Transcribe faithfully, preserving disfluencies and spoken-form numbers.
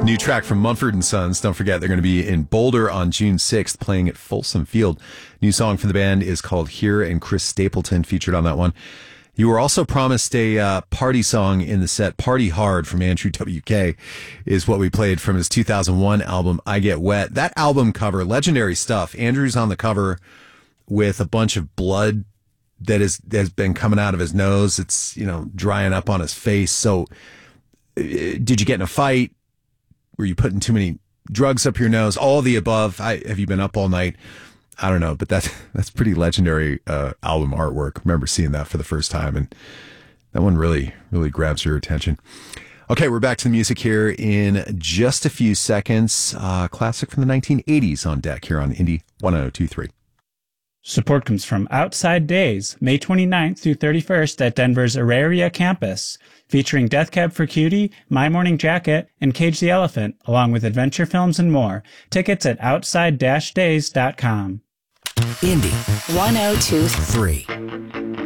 New track from Mumford and Sons. Don't forget, they're going to be in Boulder on June sixth, playing at Folsom Field. New song from the band is called Here, and Chris Stapleton featured on that one. You were also promised a uh, party song in the set. Party Hard from Andrew W K is what we played from his two thousand one album, I Get Wet. That album cover, legendary stuff. Andrew's on the cover with a bunch of blood that is that has been coming out of his nose. It's, you know, drying up on his face. So, uh, did you get in a fight? Were you putting too many drugs up your nose? All of the above. I, have you been up all night? I don't know, but that's that's pretty legendary uh, album artwork. I remember seeing that for the first time, and that one really, really grabs your attention. Okay, we're back to the music here in just a few seconds. Uh, classic from the nineteen eighties on deck here on Indie one oh two point three. Support comes from Outside Days, May twenty-ninth through thirty-first at Denver's Auraria campus, featuring Death Cab for Cutie, My Morning Jacket, and Cage the Elephant, along with adventure films and more. Tickets at outside dash days dot com. Indie one oh two point three.